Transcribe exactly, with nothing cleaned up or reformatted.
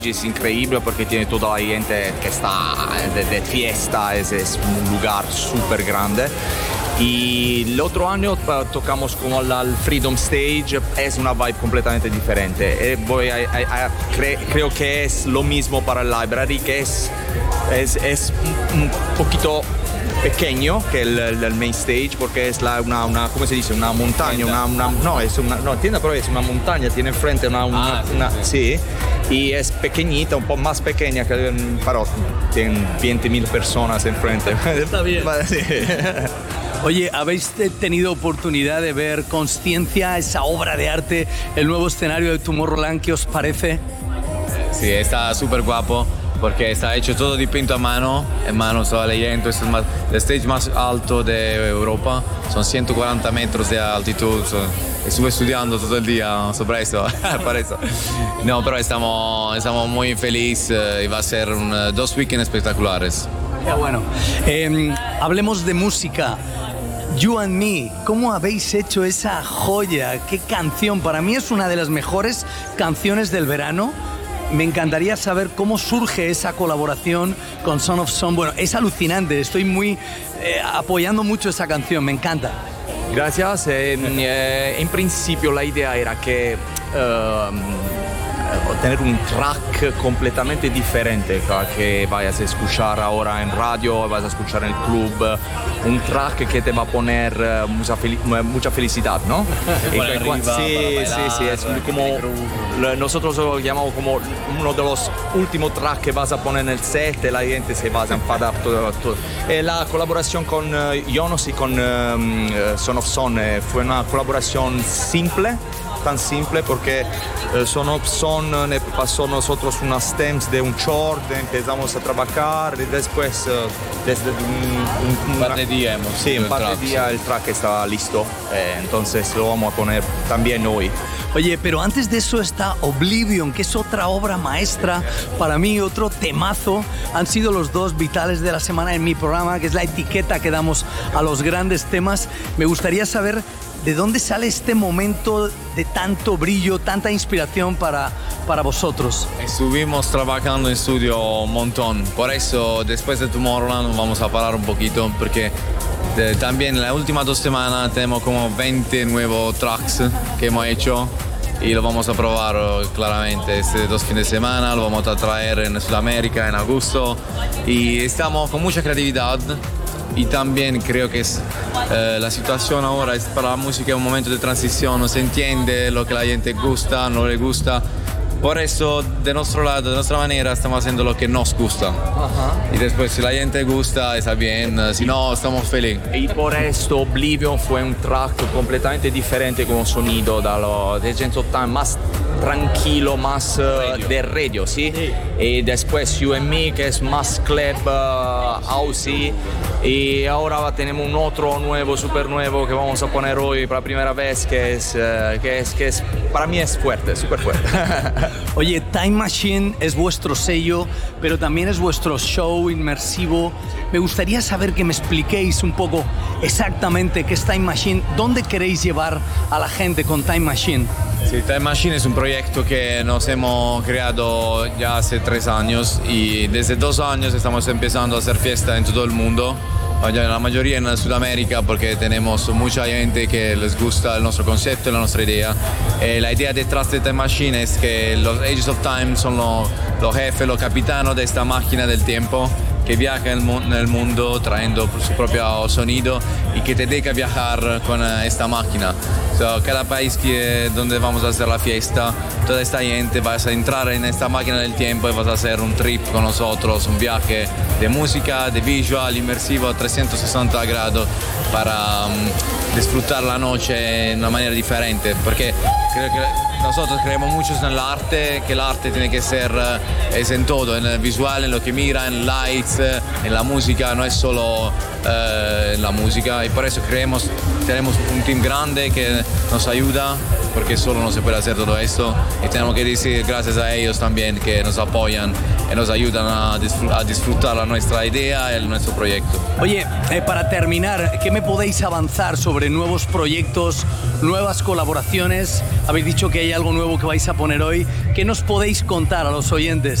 Es increíble porque tiene toda la gente que está de, de fiesta, es, es un lugar súper grande. Y el otro año tocamos como al Freedom Stage, es una vibe completamente diferente. Y voy a, a, a, cre, creo que es lo mismo para el Library, que es, es, es un poquito pequeño que el, el, el main stage, porque es la, una, una, ¿cómo se dice? Una montaña, una, una, no, es una, no, tienda, pero es una montaña, tiene enfrente una, una, ah, sí, una sí, y es pequeñita, un poco más pequeña, que, pero tienen veinte mil personas enfrente. Está bien. Sí. Oye, ¿habéis tenido oportunidad de ver Consciencia, esa obra de arte, el nuevo escenario de Tomorrowland? ¿Qué os parece? Sí, está súper guapo porque está hecho todo dipinto a mano, en mano estaba leyendo, es el, el stage más alto de Europa, son ciento cuarenta metros de altitud, son, estuve estudiando todo el día sobre eso, para eso. No, pero estamos, estamos muy felices y va a ser un, dos weekends espectaculares. Ya, bueno, eh, hablemos de música. You and Me, ¿cómo habéis hecho esa joya? ¿Qué canción? Para mí es una de las mejores canciones del verano. Me encantaría saber cómo surge esa colaboración con Son of Son. Bueno, es alucinante, estoy muy eh, apoyando mucho esa canción, me encanta. Gracias. Eh, eh, en principio la idea era que uh, tener un track completamente diferente que vayas a escuchar ahora en radio, vas a escuchar en el club, un track que te va a poner uh, mucha, fel mucha felicidad, ¿no? Y que, arriba, sí, bailar, sí, sí, es como nosotros lo llamamos como uno de los últimos tracks que vas a poner en el set, la gente se va a enfadar todo, todo. Eh, la colaboración con uh, Jonas y con uh, Son of Son eh, fue una colaboración simple, tan simple porque eh, Son of Son eh, pasó nosotros unas stems de un short, empezamos a trabajar y después eh, desde un, un, un par de días hemos sí, un par de días el track está listo, eh, entonces lo vamos a poner también hoy. Oye, pero antes de eso está Oblivion, que es otra obra maestra para mí, otro temazo. Han sido los dos vitales de la semana en mi programa, que es la etiqueta que damos a los grandes temas. Me gustaría saber ¿de dónde sale este momento de tanto brillo, tanta inspiración para, para vosotros? Estuvimos trabajando en estudio un montón, por eso después de Tomorrowland vamos a parar un poquito, porque de, también en las últimas dos semanas tenemos como veinte nuevos tracks que hemos hecho y lo vamos a probar claramente este dos fines de semana, lo vamos a traer en Sudamérica en agosto y estamos con mucha creatividad. Y también creo que es, eh, la situación ahora es para la música es un momento de transición, no se entiende lo que la gente gusta, no le gusta. Por eso, de nuestro lado, de nuestra manera, estamos haciendo lo que nos gusta. Uh-huh. Y después, si la gente gusta, está bien, si no, estamos felices. Y por esto, Oblivion fue un track completamente diferente como sonido de los Agents of Time, más tranquilo, más uh, de radio, ¿sí? Sí. Y después You and Me, que es más club, uh, housey. Y ahora tenemos un otro nuevo, súper nuevo, que vamos a poner hoy por la primera vez, que es, uh, que es, que es para mí es fuerte, súper fuerte. Oye, Time Machine es vuestro sello, pero también es vuestro show inmersivo. Me gustaría saber que me expliquéis un poco exactamente qué es Time Machine, dónde queréis llevar a la gente con Time Machine. Sí, Time Machine es un proyecto que nos hemos creado ya hace tres años y desde dos años estamos empezando a hacer fiesta en todo el mundo. La mayoría en Sudamérica porque tenemos mucha gente que les gusta el nuestro concepto y la nuestra idea. Eh, la idea detrás de Time Machine es que los Ages of Time son los, los jefes, los capitanos de esta máquina del tiempo que viaja en el mundo trayendo su propio sonido y que te deja viajar con esta máquina. So, cada país que, donde vamos a hacer la fiesta, toda esta gente vas a entrar en esta máquina del tiempo y vas a hacer un trip con nosotros, un viaje de música, de visual, inmersivo a trescientos sesenta grados para um, disfrutar la noche de una manera diferente, porque creo que nosotros creemos mucho en el arte, que el arte tiene que ser uh, es en todo, en el visual, en lo que mira, en lights, uh, en la música, no es solo uh, en la música y por eso creemos, tenemos un team grande que nos ayuda porque solo no se puede hacer todo esto y tenemos que decir gracias a ellos también que nos apoyan y nos ayudan a, disfr a disfrutar la nuestra idea y nuestro proyecto. Oye, eh, para terminar, ¿qué me podéis avanzar sobre nuevos proyectos, nuevas colaboraciones? Habéis dicho que hay algo nuevo que vais a poner hoy. ¿Qué nos podéis contar a los oyentes?